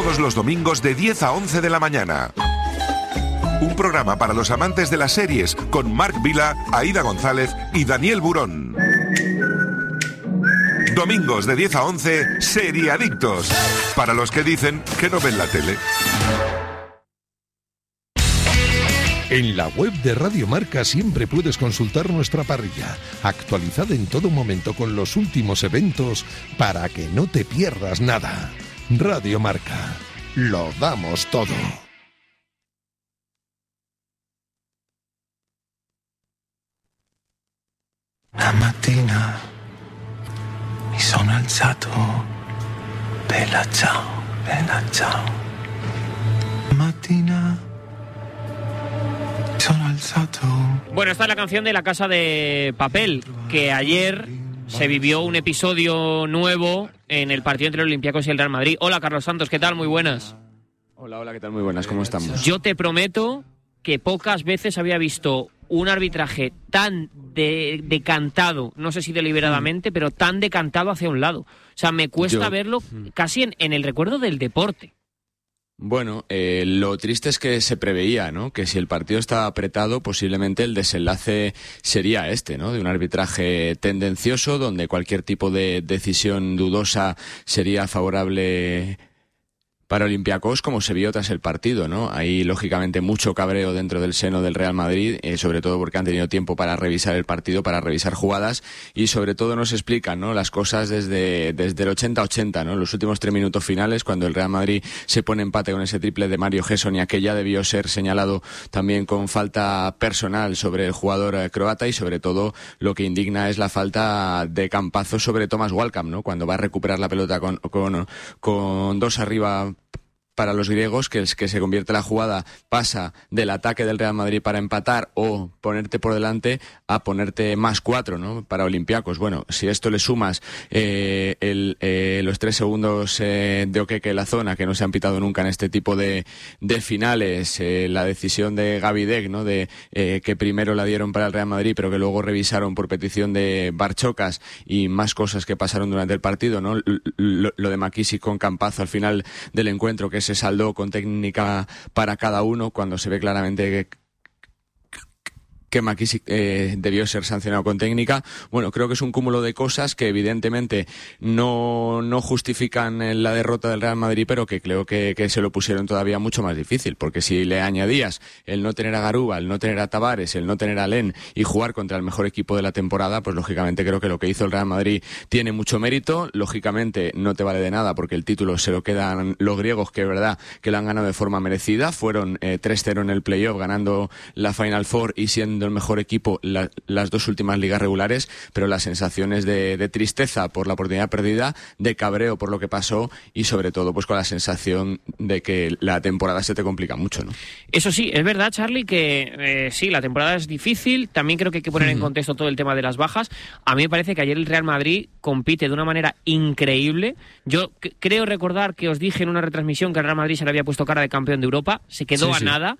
todos los domingos de 10 a 11 de la mañana. Un programa para los amantes de las series con Marc Vila, Aida González y Daniel Burón. Domingos de 10 a 11, Seriadictos. Para los que dicen que no ven la tele. En la web de Radio Marca siempre puedes consultar nuestra parrilla, actualizada en todo momento con los últimos eventos para que no te pierdas nada. Radio Marca, lo damos todo. La mattina mi sono alzato, bella ciao, bella ciao. La mattina mi sono alzato. Bueno, esta es la canción de La Casa de Papel, que ayer se vivió un episodio nuevo en el partido entre el Olympiacos y el Real Madrid. Hola, Carlos Santos, ¿qué tal? Muy buenas. Hola, ¿qué tal? Muy buenas, ¿cómo estamos? Yo te prometo que pocas veces había visto un arbitraje tan decantado, no sé si deliberadamente, pero tan decantado hacia un lado. O sea, me cuesta verlo casi en el recuerdo del deporte. Bueno, lo triste es que se preveía, ¿no? Que si el partido estaba apretado, posiblemente el desenlace sería este, ¿no? De un arbitraje tendencioso, donde cualquier tipo de decisión dudosa sería favorable para Olympiacos, como se vio tras el partido, ¿no? Hay, lógicamente, mucho cabreo dentro del seno del Real Madrid, sobre todo porque han tenido tiempo para revisar el partido, para revisar jugadas, y sobre todo nos explican, ¿no? Las cosas desde el 80-80, ¿no? Los últimos 3 minutos finales, cuando el Real Madrid se pone empate con ese triple de Mario Gesson, y aquella debió ser señalado también con falta personal sobre el jugador croata, y sobre todo lo que indigna es la falta de campazo sobre Thomas Walcott, ¿no? Cuando va a recuperar la pelota con 2 arriba para los griegos, que es que se convierte la jugada, pasa del ataque del Real Madrid para empatar o ponerte por delante a ponerte más 4, ¿no? Para Olympiacos. Bueno, si esto le sumas los 3 segundos de Okeke en la zona, que no se han pitado nunca en este tipo de finales, la decisión de Gavi Deck, ¿no? De que primero la dieron para el Real Madrid, pero que luego revisaron por petición de Barchocas, y más cosas que pasaron durante el partido, ¿no? Lo de McKissick con campazo al final del encuentro, que se saldó con técnica para cada uno, cuando se ve claramente que McKissick debió ser sancionado con técnica. Bueno, creo que es un cúmulo de cosas que evidentemente no justifican la derrota del Real Madrid, pero que creo que se lo pusieron todavía mucho más difícil, porque si le añadías el no tener a Garuba, el no tener a Tavares, el no tener a Len y jugar contra el mejor equipo de la temporada, pues lógicamente creo que lo que hizo el Real Madrid tiene mucho mérito. Lógicamente no te vale de nada, porque el título se lo quedan los griegos, que es verdad que lo han ganado de forma merecida. Fueron 3-0 en el playoff, ganando la Final Four y siendo el mejor equipo las 2 últimas ligas regulares, pero las sensaciones de tristeza por la oportunidad perdida, de cabreo por lo que pasó, y sobre todo pues con la sensación de que la temporada se te complica mucho, ¿no? Eso sí, es verdad, Charlie, que sí, la temporada es difícil. También creo que hay que poner en contexto todo el tema de las bajas. A mí me parece que ayer el Real Madrid compite de una manera increíble. Yo creo recordar que os dije en una retransmisión que el Real Madrid se le había puesto cara de campeón de Europa, se quedó a nada.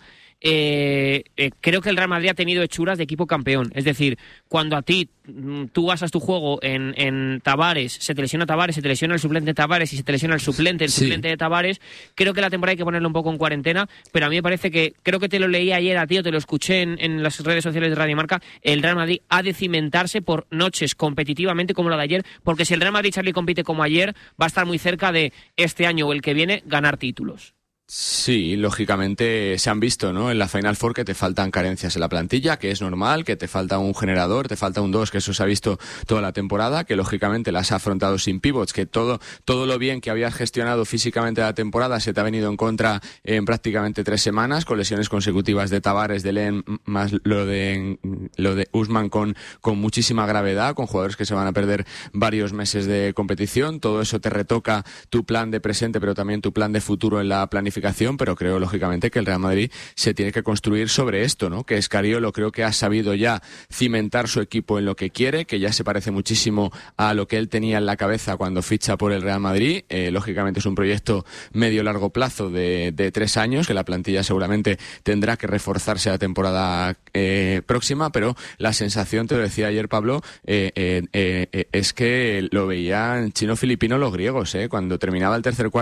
Creo que el Real Madrid ha tenido hechuras de equipo campeón. Es decir, cuando a ti tú basas tu juego en Tavares, se te lesiona Tavares, se te lesiona el suplente de Tavares y se te lesiona el suplente de Tavares, creo que la temporada hay que ponerlo un poco en cuarentena. Pero a mí me parece que, creo que te lo leí ayer a ti o te lo escuché en las redes sociales de Radio Marca, el Real Madrid ha de cimentarse por noches competitivamente como la de ayer, porque si el Real Madrid, Charlie, compite como ayer, va a estar muy cerca de este año o el que viene ganar títulos. Sí, lógicamente se han visto, ¿no? En la Final Four que te faltan carencias en la plantilla, que es normal, que te falta un generador, te falta un 2, que eso se ha visto toda la temporada, que lógicamente las has afrontado sin pivots, que todo lo bien que habías gestionado físicamente la temporada se te ha venido en contra en prácticamente 3 semanas, con lesiones consecutivas de Tavares, de Len, más lo de Usman con muchísima gravedad, con jugadores que se van a perder varios meses de competición. Todo eso te retoca tu plan de presente, pero también tu plan de futuro en la planificación. Pero creo lógicamente que el Real Madrid se tiene que construir sobre esto, ¿no? Que Scariolo creo que ha sabido ya cimentar su equipo en lo que quiere, que ya se parece muchísimo a lo que él tenía en la cabeza cuando ficha por el Real Madrid. Lógicamente es un proyecto medio-largo plazo de 3 años, que la plantilla seguramente tendrá que reforzarse la temporada próxima, pero la sensación, te lo decía ayer Pablo, es que lo veían chino-filipino los griegos, cuando terminaba el tercer cuarto.